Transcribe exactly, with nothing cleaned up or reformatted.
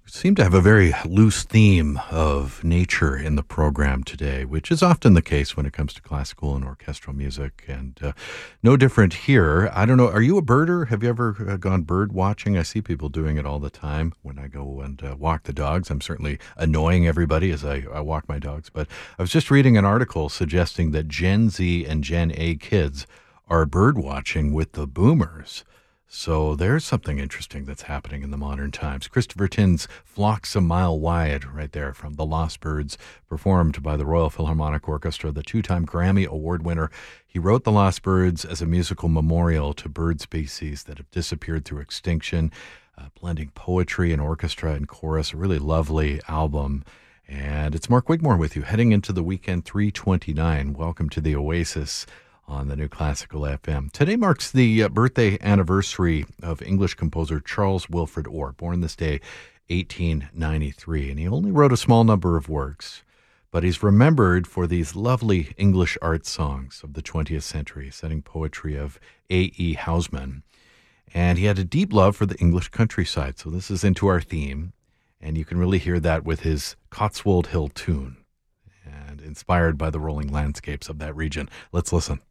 seem to have a very loose theme of nature in the program today, which is often the case when it comes to classical and orchestral music, and uh, no different here. I don't know, are you a birder? Have you ever uh, gone bird watching? I see people doing it all the time when I go and uh, walk the dogs. I'm certainly annoying everybody as I, I walk my dogs, but I was just reading an article suggesting that Gen Z and Gen A kids are bird watching with the boomers. So there's something interesting that's happening in the modern times. Christopher Tin's Flocks a Mile Wide, right there from The Lost Birds, performed by the Royal Philharmonic Orchestra, the two-time Grammy Award winner. He wrote The Lost Birds as a musical memorial to bird species that have disappeared through extinction, uh, blending poetry and orchestra and chorus, a really lovely album. And it's Mark Wigmore with you, heading into the weekend three twenty-nine. Welcome to the Oasis on the New Classical F M. Today marks the uh, birthday anniversary of English composer Charles Wilfred Orr, born this day, eighteen ninety-three. And he only wrote a small number of works, but he's remembered for these lovely English art songs of the twentieth century, setting poetry of A E Housman. And he had a deep love for the English countryside, so this is into our theme, and you can really hear that with his Cotswold Hill tune, and inspired by the rolling landscapes of that region. Let's listen.